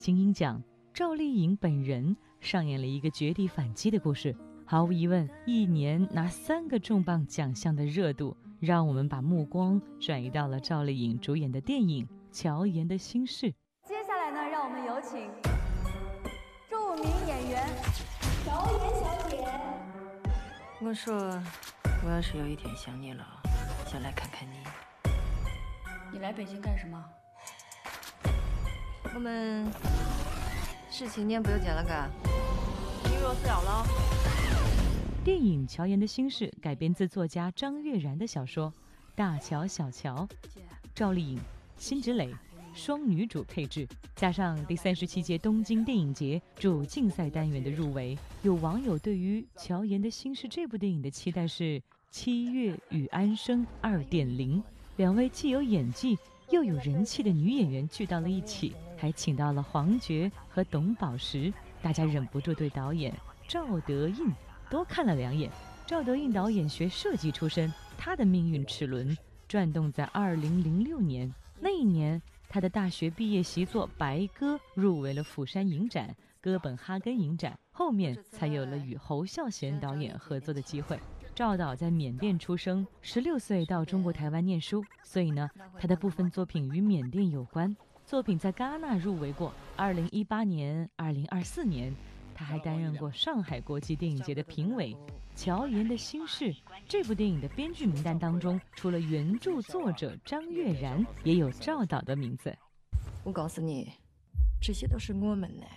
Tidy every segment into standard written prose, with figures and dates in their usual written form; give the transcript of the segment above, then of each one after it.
金鹰奖，赵丽颖本人上演了一个绝地反击的故事。毫无疑问，一年拿3个重磅奖项的热度，让我们把目光转移到了赵丽颖主演的电影《乔妍的心事》。 接下来呢，让我们有请著名演员乔妍小姐。 我说，我要是有一天想你了，就来看看你。 你来北京干什么？ 我们17年不有见了嘎，你若是要了。 电影《乔妍的心事》改编自作家张悦然的小说《大乔小乔》，赵丽颖、辛芷蕾双女主配置，加上第37届东京电影节主竞赛单元的入围，有网友对于《乔妍的心事》这部电影的期待是七月与安生2.0，两位既有演技又有人气的女演员聚到了一起，还请到了黄觉和董宝石，大家忍不住对导演赵德胤多看了2眼。赵德胤导演学设计出身，他的命运齿轮转动在2006年，那一年他的大学毕业习作《白鸽》入围了釜山影展、哥本哈根影展，后面才有了与侯孝贤导演合作的机会。赵导在缅甸出生，16岁到中国台湾念书，所以呢，他的部分作品与缅甸有关。作品在戛纳入围过，2018年、2024年，他还担任过上海国际电影节的评委。《乔妍的心事》这部电影的编剧名单当中，除了原著作者张悦然，也有赵导的名字。 我告诉你，这些都是我们的。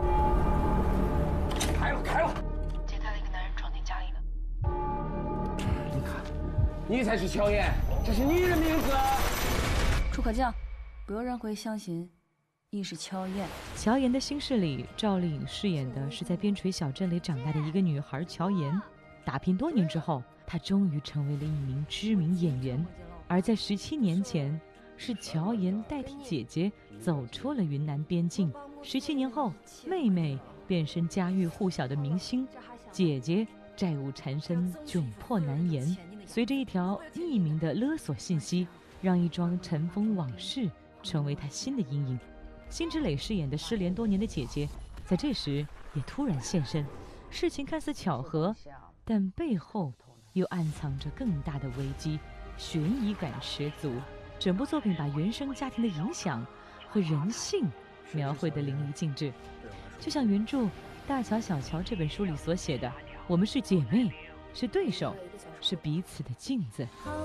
开了！ 接待了一个男人闯进家里了。 你看，你才是乔妍，这是你的名字。 朱可将，没有人会相信你是乔妍。 《乔妍的心事》里，赵丽颖饰演的是在边陲小镇里长大的一个女孩乔妍。打拼多年之后，她终于成为了一名知名演员。而在17年前，是乔妍代替姐姐走出了云南边境。17年后，妹妹变身家喻户晓的明星，姐姐债务缠身，窘迫难言。随着一条匿名的勒索信息，让一桩尘封往事成为她新的阴影。辛芷蕾饰演的失联多年的姐姐，在这时也突然现身。事情看似巧合，但背后又暗藏着更大的危机，悬疑感十足。整部作品把原生家庭的影响和人性描绘得淋漓尽致，就像原著《大乔小乔》这本书里所写的：我们是姐妹，是对手，是彼此的镜子。 好